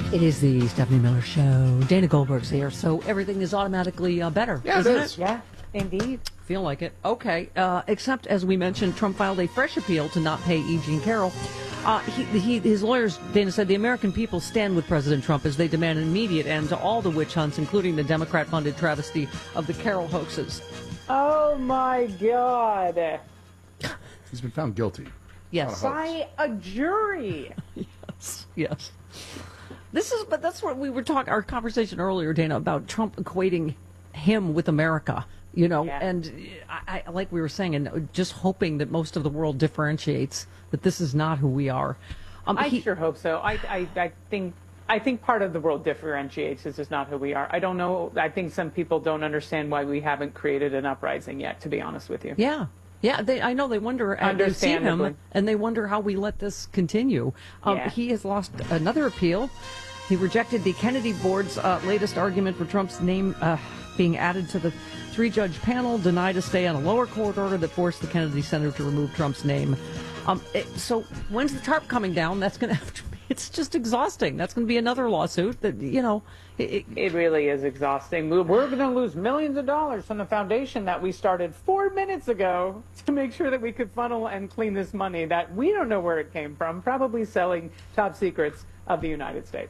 It is the Stephanie Miller Show. Dana Goldberg's here, so everything is automatically better, yeah, isn't it is. it? Yeah, indeed. Feel like it. Okay, except, as we mentioned, Trump filed a fresh appeal to not pay E. Jean Carroll. His lawyers, Dana said, the American people stand with President Trump as they demand an immediate end to all the witch hunts, including the Democrat-funded travesty of the Carroll hoaxes. Oh, my God. He's been found guilty. Yes. By a jury. Yes. But that's what we were talking, our conversation earlier, Dana, about Trump equating him with America, Yeah. and I like we were saying, and just hoping that most of the world differentiates that this is not who we are. I sure hope so. I think part of the world differentiates. This is not who we are. I don't know. I think some people don't understand why we haven't created an uprising yet, to be honest with you. Yeah. Yeah, I know they wonder, and they see him, and they wonder how we let this continue. He has lost another appeal. He rejected the Kennedy Board's latest argument for Trump's name being added to the three-judge panel, denied a stay on a lower court order that forced the Kennedy Center to remove Trump's name. So when's the tarp coming down? That's going to have to be, it's just exhausting. That's going to be another lawsuit that, It really is exhausting. We're going to lose millions of dollars from the foundation that we started 4 minutes ago to make sure that we could funnel and clean this money that we don't know where it came from, probably selling top secrets of the United States.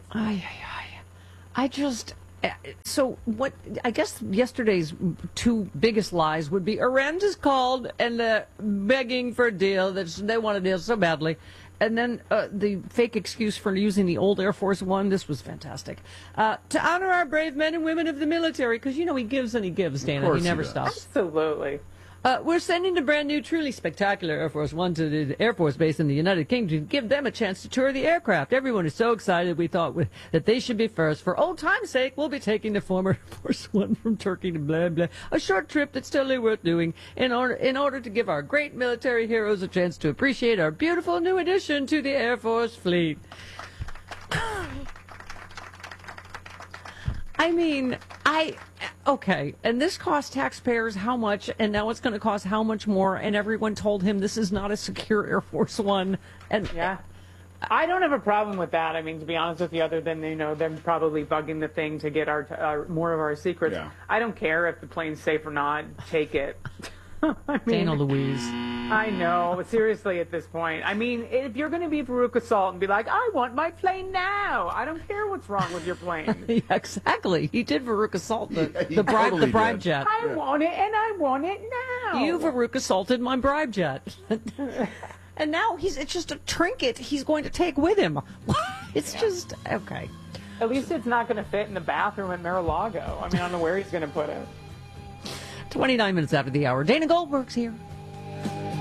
So what, I guess yesterday's two biggest lies would be Iran is called and begging for a deal. They want a deal so badly. And then the fake excuse for using the old Air Force One. This was fantastic. To honor our brave men and women of the military, because, he gives and he gives, Dana. He never stops. Absolutely. We're sending the brand new, truly spectacular Air Force One to the Air Force Base in the United Kingdom to give them a chance to tour the aircraft. Everyone is so excited. We thought that they should be first. For old time's sake, we'll be taking the former Air Force One from Turkey to blah, blah. A short trip that's totally worth doing in order to give our great military heroes a chance to appreciate our beautiful new addition to the Air Force fleet. Okay, and this cost taxpayers how much, and now it's going to cost how much more, and everyone told him this is not a secure Air Force One. And yeah, I don't have a problem with that. I mean, to be honest with you, other than, them probably bugging the thing to get our more of our secrets. Yeah. I don't care if the plane's safe or not. Take it. Dana Louise. I know, but seriously at this point. I mean, if you're going to be Veruca Salt and be like, I want my plane now. I don't care what's wrong with your plane. Yeah, exactly. He did Veruca Salt the bribe jet. I want it, and I want it now. You Veruca Salted my bribe jet. And now it's just a trinket he's going to take with him. It's just, okay. At least it's not going to fit in the bathroom at Mar-a-Lago. I mean, I don't know where he's going to put it. 29 minutes after the hour. Dana Goldberg's here.